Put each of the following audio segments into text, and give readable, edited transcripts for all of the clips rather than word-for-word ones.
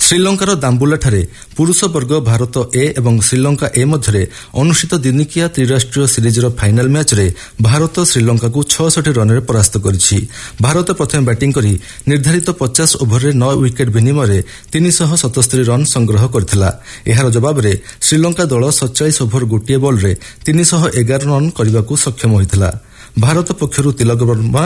ଶ୍ରୀଲଙ୍କାର ଦାମ୍ବୁଲାଠାରେ ପୁରୁଷ ବର୍ଗ ଭାରତ ଏ ଏବଂ ଶ୍ରୀଲଙ୍କା ଏ ମଧ୍ୟରେ ଅନୁଷ୍ଠିତ ଦିନିକିଆ ତ୍ରିରାଷ୍ଟ୍ରୀୟ ସିରିଜ୍ର ଫାଇନାଲ୍ ମ୍ୟାଚ୍ରେ ଭାରତ ଶ୍ରୀଲଙ୍କାକୁ 66 ରନ୍ରେ ପରାସ୍ତ କରିଛି। ଭାରତ ପ୍ରଥମେ ବ୍ୟାଟିଂ କରି ନିର୍ଦ୍ଧାରିତ 50 ଓଭରରେ 9 ୱିକେଟ୍ ବିନିମୟରେ 377 ରନ୍ ସଂଗ୍ରହ କରିଥିଲା। ଏହାର ଜବାବରେ ଶ୍ରୀଲଙ୍କା ଦଳ 47 ଓଭର ଗୋଟିଏ ବଲ୍ରେ 311 ରନ୍ କରିବାକୁ ସକ୍ଷମ ହୋଇଥିଲା। ଭାରତ ପକ୍ଷରୁ ତିଲକ ବର୍ମା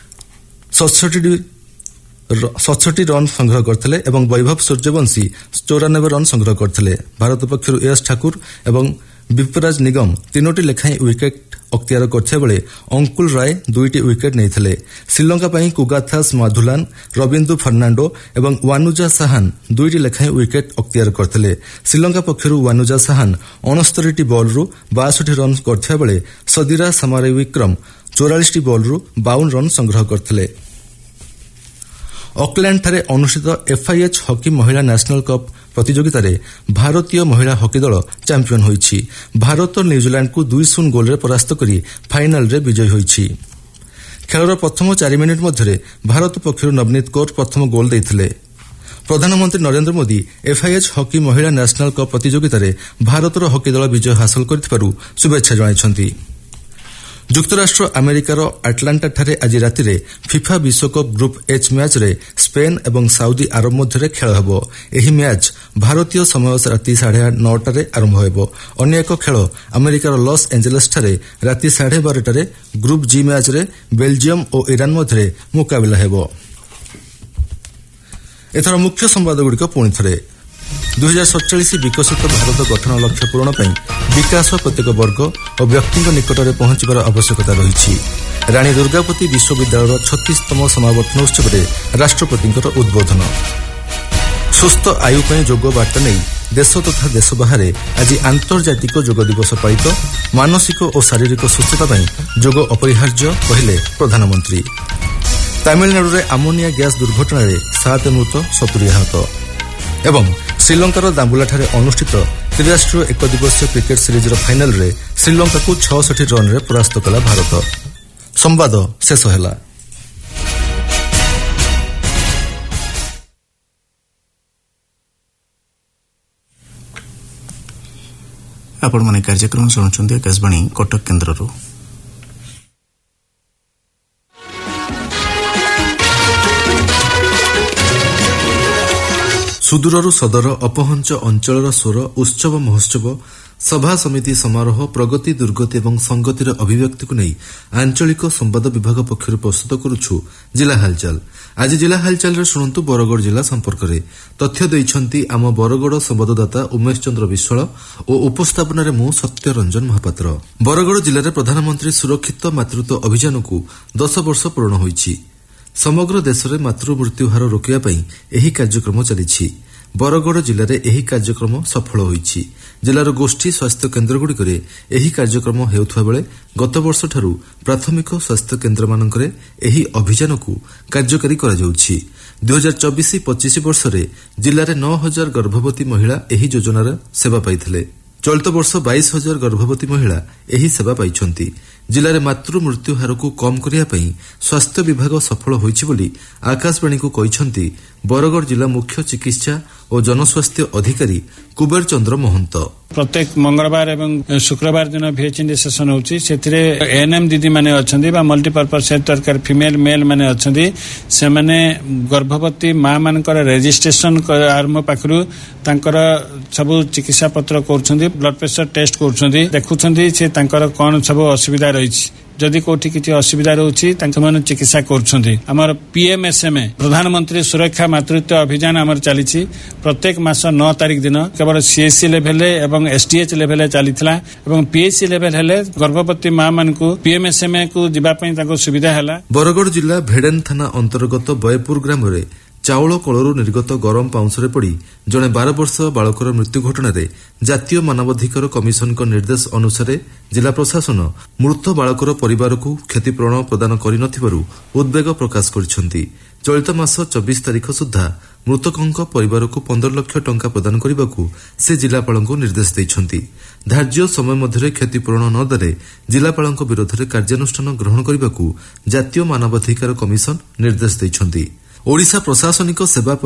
67 ରନ୍ ସଂଗ୍ରହ କରିଥିଲେ ଏବଂ ବୈଭବ ସୂର୍ଯ୍ୟବଂଶୀ 94 ରନ୍ ସଂଗ୍ରହ କରିଥିଲେ। ଭାରତ ପକ୍ଷରୁ ଏସ୍ ଠାକୁର ଏବଂ ବିପରାଜ ନିଗମ 3ଟି ଲେଖାଏଁ ୱିକେଟ୍ ଅକ୍ତିଆର କରିଥିବା ବେଳେ ଅଙ୍କୁଲ ରାୟ 2ଟି ୱିକେଟ୍ ନେଇଥିଲେ। ଶ୍ରୀଲଙ୍କା ପାଇଁ କୁଗାଥାସ ମାଧୁଲାନ, ରବିନ୍ଦୁ ଫର୍ଣ୍ଣାଣ୍ଡୋ ଏବଂ ୱାନୁଜା ସାହାନ 2ଟି ଲେଖାଏଁ ୱିକେଟ୍ ଅକ୍ତିଆର କରିଥିଲେ। ଶ୍ରୀଲଙ୍କା ପକ୍ଷରୁ ୱାନୁଜା ସାହାନ 69ଟି ବଲ୍ରୁ 62 ରନ୍ କରିଥିବା ବେଳେ ସଦିରା ସାମାରୱିକ୍ରମ 44ଟି ବଲ୍ରୁ 52 ରନ୍ ସଂଗ୍ରହ କରିଥିଲେ। ଅକ୍ଲ୍ୟାଣ୍ଡଠାରେ ଅନୁଷ୍ଠିତ FIH ହକି ମହିଳା ନ୍ୟାସନାଲ୍ କପ୍ ପ୍ରତିଯୋଗିତାରେ ଭାରତୀୟ ମହିଳା ହକି ଦଳ ଚାମ୍ପିୟନ୍ ହୋଇଛି। ଭାରତ ନ୍ୟୁଜିଲାଣ୍ଡକୁ 2-0 ଗୋଲ୍ରେ ପରାସ୍ତ କରି ଫାଇନାଲ୍ରେ ବିଜୟୀ ହୋଇଛି। ଖେଳର ପ୍ରଥମ 4 ମିନିଟ୍ ମଧ୍ୟରେ ଭାରତ ପକ୍ଷରୁ ନବନୀତ କୌର ପ୍ରଥମ ଗୋଲ୍ ଦେଇଥିଲେ। ପ୍ରଧାନମନ୍ତ୍ରୀ ନରେନ୍ଦ୍ର ମୋଦି FIH ହକି ମହିଳା ନ୍ୟାସନାଲ୍ କପ୍ ପ୍ରତିଯୋଗିତାରେ ଭାରତର ହକି ଦଳ ବିଜୟ ହାସଲ କରିଥିବାରୁ ଶୁଭେଚ୍ଛା ଜଣାଇଛନ୍ତି। ଯୁକ୍ତରାଷ୍ଟ୍ର ଆମେରିକାର ଆଟଲାଣ୍ଟାଠାରେ ଆଜି ରାତିରେ ଫିଫା ବିଶ୍ୱକପ୍ ଗ୍ରୁପ୍ H ମ୍ୟାଚ୍ରେ ସ୍ପେନ୍ ଏବଂ ସାଉଦି ଆରବ ମଧ୍ୟରେ ଖେଳ ହେବ। ଏହି ମ୍ୟାଚ୍ ଭାରତୀୟ ସମୟ ରାତି 9:30ରେ ଆରମ୍ଭ ହେବ। ଅନ୍ୟ ଏକ ଖେଳ ଆମେରିକାର ଲସ୍ ଏଞ୍ଜେଲସ୍ଠାରେ ରାତି 12:30ରେ ଗ୍ରୁପ୍ G ମ୍ୟାଚ୍ରେ ବେଲ୍ଜିୟମ୍ ଓ ଇରାନ୍ ମଧ୍ୟରେ ମୁକାବିଲା ହେବ। ଏଥର ମୁଖ୍ୟ ସମ୍ବାଦଗୁଡ଼ିକ ପୁଣିଥରେ। 2047 ବିକଶିତ ଭାରତ ଗଠନ ଲକ୍ଷ୍ୟ ପୂରଣ ପାଇଁ ବିକାଶ ପ୍ରତ୍ୟେକ ବର୍ଗ ଓ ବ୍ୟକ୍ତିଙ୍କ ନିକଟରେ ପହଞ୍ଚିବାର ଆବଶ୍ୟକତା ରହିଛି। ରାଣୀ ଦୁର୍ଗାପତି ବିଶ୍ୱବିଦ୍ୟାଳୟର 36ତମ ସମାବର୍ତ୍ତନ ଉତ୍ସବରେ ରାଷ୍ଟ୍ରପତିଙ୍କର ଉଦ୍ବୋଧନ। ସୁସ୍ଥ ଆୟୁ ପାଇଁ ଯୋଗ ବାର୍ତ୍ତା ନେଇ ଦେଶ ତଥା ଦେଶ ବାହାରେ ଆଜି ଆନ୍ତର୍ଜାତିକ ଯୋଗ ଦିବସ ପାଳିତ। ମାନସିକ ଓ ଶାରୀରିକ ସୁସ୍ଥତା ପାଇଁ ଯୋଗ ଅପରିହାର୍ଯ୍ୟ କହିଲେ ପ୍ରଧାନମନ୍ତ୍ରୀ। ତାମିଲନାଡୁରେ ଆମୋନିଆ ଗ୍ୟାସ୍ ଦୁର୍ଘଟଣାରେ 7 ମୃତ 70 ଆହତ। ଏବଂ ଶ୍ରୀଲଙ୍କାର ଦାମ୍ବୁଲାଠାରେ ଅନୁଷ୍ଠିତ ତ୍ରିରାଷ୍ଟ୍ରୀୟ ଏକଦିବସୀୟ କ୍ରିକେଟ୍ ସିରିଜ୍ର ଫାଇନାଲ୍ରେ ଶ୍ରୀଲଙ୍କାକୁ 66 ରନ୍ରେ ପରାସ୍ତ କଲା ଭାରତ। ସମ୍ବାଦ ଶେଷ ହେଲା। ଆପଣମାନେ କାର୍ଯ୍ୟକ୍ରମ ଶୁଣୁଛନ୍ତି ଆକାଶବାଣୀ କଟକ କେନ୍ଦ୍ରରୁ। ସୁଦୂରରୁ ସଦର ଅପହଞ୍ଚ ଅଞ୍ଚଳର ସ୍ୱର ଉତ୍ସବ ମହୋତ୍ସବ ସଭା ସମିତି ସମାରୋହ ପ୍ରଗତି ଦୁର୍ଗତି ଏବଂ ସଂଗତିର ଅଭିବ୍ୟକ୍ତିକୁ ନେଇ ଆଞ୍ଚଳିକ ସମ୍ବାଦ ବିଭାଗ ପକ୍ଷରୁ ପ୍ରସ୍ତୁତ କରୁଛୁ ଜିଲ୍ଲା ହାଲଚାଲ। ଆଜି ଜିଲ୍ଲା ହାଲଚାଲରେ ଶୁଣନ୍ତୁ ବରଗଡ଼ ଜିଲ୍ଲା ସମ୍ପର୍କରେ। ତଥ୍ୟ ଦେଇଛନ୍ତି ଆମ ବରଗଡ଼ ସମ୍ବାଦଦାତା ଉମେଶ ଚନ୍ଦ୍ର ବିଶ୍ୱାଳ ଓ ଉପସ୍ଥାପନାରେ ମୁଁ ସତ୍ୟରଞ୍ଜନ ମହାପାତ୍ର। ବରଗଡ଼ ଜିଲ୍ଲାରେ ପ୍ରଧାନମନ୍ତ୍ରୀ ସୁରକ୍ଷିତ ମାତୃତ୍ୱ ଅଭିଯାନକୁ 10 ବର୍ଷ ପୂରଣ ହୋଇଛି। ସମଗ୍ର ଦେଶରେ ମାତୃ ମୃତ୍ୟୁ ହାର ରୋକିବା ପାଇଁ ଏହି କାର୍ଯ୍ୟକ୍ରମ ଚାଲିଛି। ବରଗଡ଼ ଜିଲ୍ଲାରେ ଏହି କାର୍ଯ୍ୟକ୍ରମ ସଫଳ ହୋଇଛି। ଜିଲ୍ଲାର ଗୋଷ୍ଠୀ ସ୍ୱାସ୍ଥ୍ୟ କେନ୍ଦ୍ରଗୁଡ଼ିକରେ ଏହି କାର୍ଯ୍ୟକ୍ରମ ହେଉଥିବା ବେଳେ ଗତବର୍ଷଠାରୁ ପ୍ରାଥମିକ ସ୍ୱାସ୍ଥ୍ୟ କେନ୍ଦ୍ରମାନଙ୍କରେ ଏହି ଅଭିଯାନକୁ କାର୍ଯ୍ୟକାରୀ କରାଯାଉଛି। 2024-25 ବର୍ଷରେ ଜିଲ୍ଲାରେ 9,000 ଗର୍ଭବତୀ ମହିଳା ଏହି ଯୋଜନାର ସେବା ପାଇଥିଲେ। ଚଳିତ ବର୍ଷ 22,000 ଗର୍ଭବତୀ ମହିଳା ଏହି ସେବା ପାଇଛନ୍ତି। ଜିଲ୍ଲାରେ ମାତୃ ମୃତ୍ୟୁ ହାରକୁ କମ୍ କରିବା ପାଇଁ ସ୍ୱାସ୍ଥ୍ୟ ବିଭାଗ ସଫଳ ହୋଇଛି ବୋଲି ଆକାଶବାଣୀକୁ କହିଛନ୍ତି ବରଗଡ଼ ଜିଲ୍ଲା ମୁଖ୍ୟ ଚିକିତ୍ସା ଓ ଜନସ୍ୱାସ୍ଥ୍ୟ ଅଧିକାରୀ କୁବେର ଚନ୍ଦ୍ର ମହନ୍ତ। ପ୍ରତ୍ୟେକ ମଙ୍ଗଳବାର ଏବଂ ଶୁକ୍ରବାର ଦିନ ଭିଏଚ୍ଏନ୍ଡି ସେସନ ହେଉଛି। ସେଥିରେ ଏଏନ୍ଏମ୍ ଦିଦି ମାନେ ଅଛନ୍ତି ବା ମଲ୍ଟିପର୍ପଜ ହେଲ୍ଥ ୱାର୍କର ଫିମେଲ ମେଲ୍ ମାନେ ଅଛନ୍ତି। ସେମାନେ ଗର୍ଭବତୀ ମା ମାନଙ୍କର ରେଜିଷ୍ଟ୍ରେସନ ଆରମ୍ଭ ପାଖରୁ ତାଙ୍କର ସବୁ ଚିକିତ୍ସା ପତ୍ର କରୁଛନ୍ତି, ବ୍ଲଡ ପ୍ରେସର ଟେଷ୍ଟ କରୁଛନ୍ତି, ଦେଖୁଛନ୍ତି ସେ ତାଙ୍କର କଣ ସବୁ ଅସୁବିଧା ରହିଛି। ଯଦି କୋଉଠି କିଛି ଅସୁବିଧା ରହୁଛି ସେମାନେ ଚିକିତ୍ସା କରୁଛନ୍ତି। ଆମର PMSMA ପ୍ରଧାନମନ୍ତ୍ରୀ ସୁରକ୍ଷା ମାତୃତ୍ୱ ଅଭିଯାନ ଆମର ଚାଲିଛି। ପ୍ରତ୍ୟେକ ମାସ 9 ତାରିଖ ଦିନ କେବଳ CSC ଲେଭେଲରେ ଏବଂ SDH ଲେଭେଲରେ ଚାଲିଥିଲା ଏବଂ PHC ଲେଭେଲ ହେଲେ ଗର୍ଭବତୀ ମା ମାନଙ୍କୁ PMSMA କୁ ଯିବା ପାଇଁ ତାଙ୍କୁ ସୁବିଧା ହେଲା। ବରଗଡ଼ ଜିଲ୍ଲା ଭେଡେନ ଥାନା ଅନ୍ତର୍ଗତ ବୟପୁର ଗ୍ରାମରେ ଚାଉଳ କଳରୁ ନିର୍ଗତ ଗରମ ପାଉଁଶରେ ପଡ଼ି ଜଣେ 12 ବର୍ଷ ବାଳକର ମୃତ୍ୟୁ ଘଟଣାରେ ଜାତୀୟ ମାନବାଧିକାର କମିଶନଙ୍କ ନିର୍ଦ୍ଦେଶ ଅନୁସାରେ ଜିଲ୍ଲା ପ୍ରଶାସନ ମୃତ ବାଳକର ପରିବାରକୁ କ୍ଷତିପୂରଣ ପ୍ରଦାନ କରିନଥିବାରୁ ଉଦ୍ବେଗ ପ୍ରକାଶ କରିଛନ୍ତି। ଚଳିତ ମାସ 24 ତାରିଖ ସୁଦ୍ଧା ମୃତକଙ୍କ ପରିବାରକୁ 15 ଲକ୍ଷ ଟଙ୍କା ପ୍ରଦାନ କରିବାକୁ ସେ ଜିଲ୍ଲାପାଳଙ୍କୁ ନିର୍ଦ୍ଦେଶ ଦେଇଛନ୍ତି। ଧାର୍ଯ୍ୟ ସମୟ ମଧ୍ୟରେ କ୍ଷତିପୂରଣ ନ ଦେଲେ ଜିଲ୍ଲାପାଳଙ୍କ ବିରୋଧରେ କାର୍ଯ୍ୟାନୁଷ୍ଠାନ ଗ୍ରହଣ କରିବାକୁ ଜାତୀୟ ମାନବାଧିକାର କମିଶନ ନିର୍ଦ୍ଦେଶ ଦେଇଛନ୍ତି। ଓଡ଼ିଶା ପ୍ରଶାସନିକ ସେବା